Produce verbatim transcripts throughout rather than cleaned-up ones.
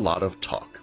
lot of talk.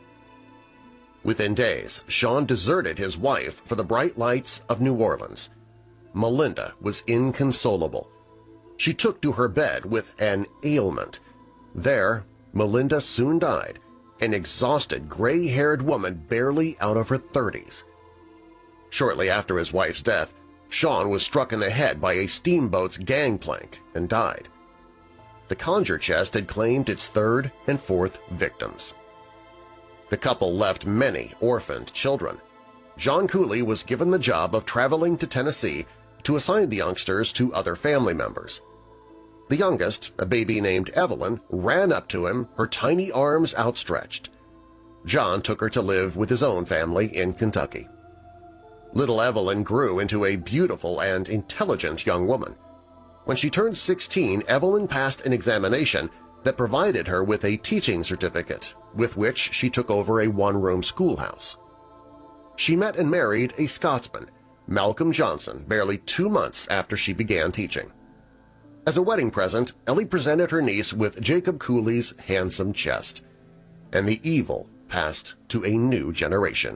Within days, Sean deserted his wife for the bright lights of New Orleans. Melinda was inconsolable. She took to her bed with an ailment. There, Melinda soon died, an exhausted, gray-haired woman barely out of her thirties. Shortly after his wife's death, Sean was struck in the head by a steamboat's gangplank and died. The conjure chest had claimed its third and fourth victims. The couple left many orphaned children. John Cooley was given the job of traveling to Tennessee to assign the youngsters to other family members. The youngest, a baby named Evelyn, ran up to him, her tiny arms outstretched. John took her to live with his own family in Kentucky. Little Evelyn grew into a beautiful and intelligent young woman. When she turned sixteen, Evelyn passed an examination that provided her with a teaching certificate, with which she took over a one-room schoolhouse. She met and married a Scotsman, Malcolm Johnson, barely two months after she began teaching. As a wedding present, Ellie presented her niece with Jacob Cooley's handsome chest, and the evil passed to a new generation.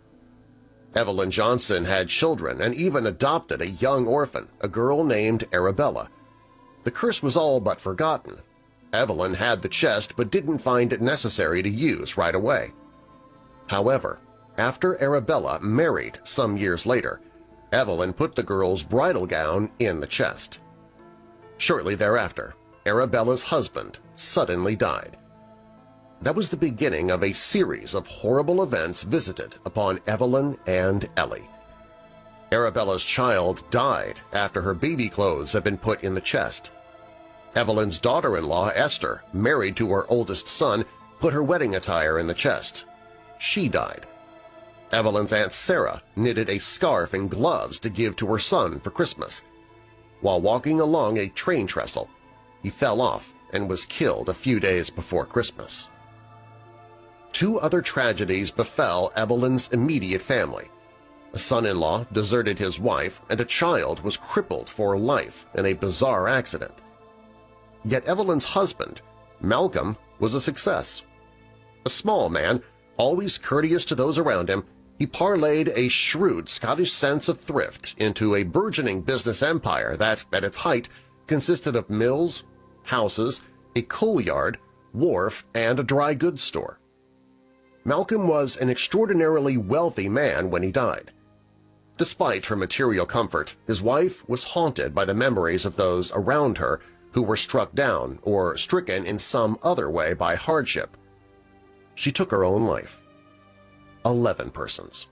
Evelyn Johnson had children and even adopted a young orphan, a girl named Arabella. The curse was all but forgotten. Evelyn had the chest but didn't find it necessary to use right away. However, after Arabella married some years later, Evelyn put the girl's bridal gown in the chest. Shortly thereafter, Arabella's husband suddenly died. That was the beginning of a series of horrible events visited upon Evelyn and Ellie. Arabella's child died after her baby clothes had been put in the chest. Evelyn's daughter-in-law, Esther, married to her oldest son, put her wedding attire in the chest. She died. Evelyn's Aunt Sarah knitted a scarf and gloves to give to her son for Christmas. While walking along a train trestle, he fell off and was killed a few days before Christmas. Two other tragedies befell Evelyn's immediate family. A son-in-law deserted his wife, and a child was crippled for life in a bizarre accident. Yet Evelyn's husband, Malcolm, was a success. A small man, always courteous to those around him, he parlayed a shrewd Scottish sense of thrift into a burgeoning business empire that, at its height, consisted of mills, houses, a coal yard, wharf, and a dry goods store. Malcolm was an extraordinarily wealthy man when he died. Despite her material comfort, his wife was haunted by the memories of those around her who were struck down or stricken in some other way by hardship. She took her own life. Eleven persons.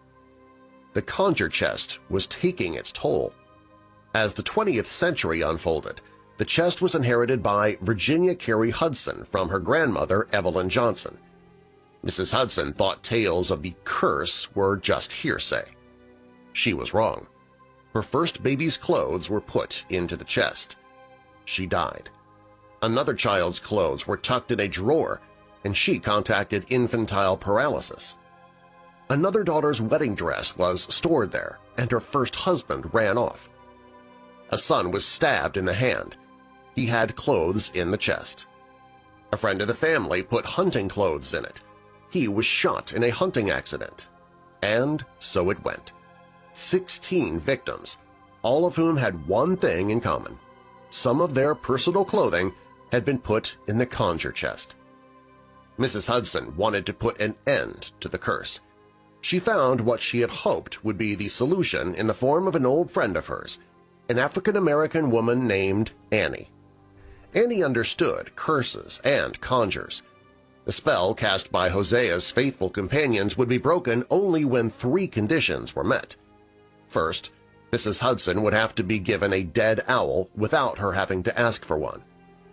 The conjure chest was taking its toll. As the twentieth century unfolded, the chest was inherited by Virginia Carey Hudson from her grandmother Evelyn Johnson. Missus Hudson thought tales of the curse were just hearsay. She was wrong. Her first baby's clothes were put into the chest. She died. Another child's clothes were tucked in a drawer, and she contacted infantile paralysis. Another daughter's wedding dress was stored there, and her first husband ran off. A son was stabbed in the hand. He had clothes in the chest. A friend of the family put hunting clothes in it. He was shot in a hunting accident. And so it went. Sixteen victims, all of whom had one thing in common. Some of their personal clothing had been put in the conjure chest. Missus Hudson wanted to put an end to the curse. She found what she had hoped would be the solution in the form of an old friend of hers, an African-American woman named Annie. Annie understood curses and conjures. The spell cast by Hosea's faithful companions would be broken only when three conditions were met. First, Missus Hudson would have to be given a dead owl without her having to ask for one.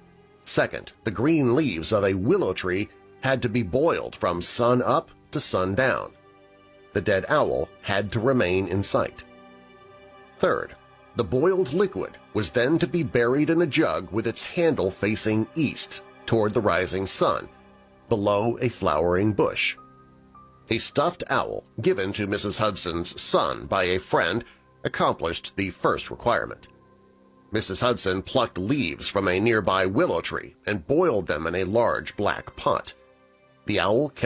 Second, the green leaves of a willow tree had to be boiled from sun up to sun down. The dead owl had to remain in sight. Third, the boiled liquid was then to be buried in a jug with its handle facing east toward the rising sun, below a flowering bush. A stuffed owl given to Missus Hudson's son by a friend accomplished the first requirement. Missus Hudson plucked leaves from a nearby willow tree and boiled them in a large black pot. The owl kept